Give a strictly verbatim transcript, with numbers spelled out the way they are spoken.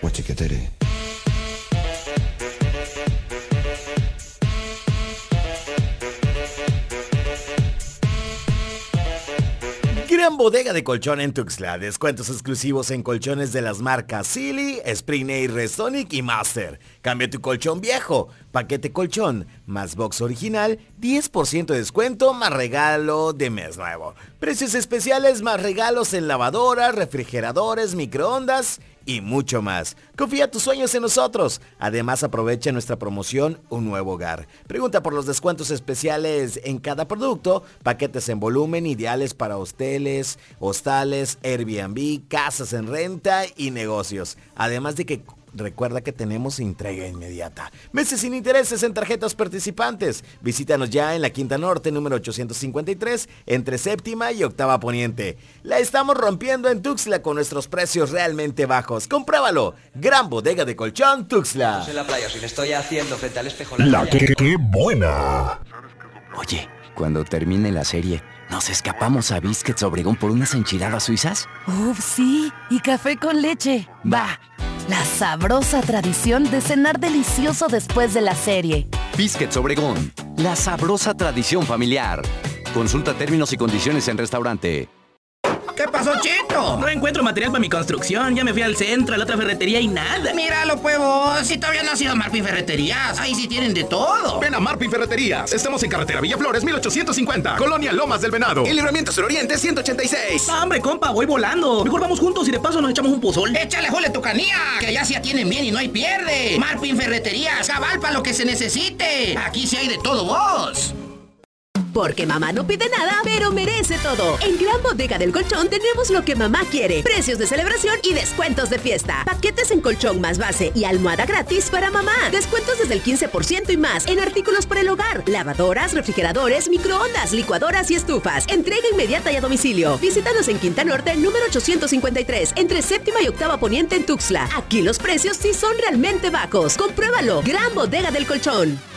Mochiquetere. Gran bodega de colchón en Tuxtla. Descuentos exclusivos en colchones de las marcas Silly, Spring Air, Restonic y Master. Cambia tu colchón viejo. Paquete colchón más box original, diez por ciento de descuento más regalo de mes nuevo. Precios especiales más regalos en lavadoras, refrigeradores, microondas y mucho más. Confía tus sueños en nosotros. Además, aprovecha nuestra promoción Un Nuevo Hogar. Pregunta por los descuentos especiales en cada producto. Paquetes en volumen ideales para hoteles, hostales, Airbnb, casas en renta y negocios. Además de que recuerda que tenemos entrega inmediata. Meses sin intereses en tarjetas participantes. Visítanos ya en la Quinta Norte, número ochocientos cincuenta y tres, entre Séptima y Octava Poniente. La estamos rompiendo en Tuxtla con nuestros precios realmente bajos. ¡Compruébalo! Gran bodega de colchón Tuxtla. En la playa, si le estoy haciendo frente al espejo. La, la que, que buena. Oye, cuando termine la serie, ¿nos escapamos a Biscuits Obregón por unas enchiladas suizas? Uf, sí, y café con leche. Va. La sabrosa tradición de cenar delicioso después de la serie. Biscuits Obregón, la sabrosa tradición familiar. Consulta términos y condiciones en restaurante. ¿Qué pasó, Chito? No encuentro material para mi construcción. Ya me fui al centro, a la otra ferretería y nada. Míralo, puevo. Si todavía no has ido a Marpin Ferreterías. Ahí sí tienen de todo. Ven a Marpin Ferreterías. Estamos en carretera Villaflores mil ochocientos cincuenta, Colonia Lomas del Venado. En Libramiento Suroriente ciento ochenta y seis. No, hombre, compa, voy volando. Mejor vamos juntos y de paso nos echamos un pozol. Échale jole tu canía, que allá sí atienden bien y no hay pierde. Marpin Ferreterías, cabal para lo que se necesite. Aquí sí hay de todo, vos. Porque mamá no pide nada, pero merece todo. En Gran Bodega del Colchón tenemos lo que mamá quiere. Precios de celebración y descuentos de fiesta. Paquetes en colchón más base y almohada gratis para mamá. Descuentos desde el quince por ciento y más en artículos para el hogar. Lavadoras, refrigeradores, microondas, licuadoras y estufas. Entrega inmediata y a domicilio. Visítanos en Quinta Norte, número ochocientos cincuenta y tres, entre Séptima y Octava Poniente en Tuxtla. Aquí los precios sí son realmente bajos. Compruébalo. Gran Bodega del Colchón.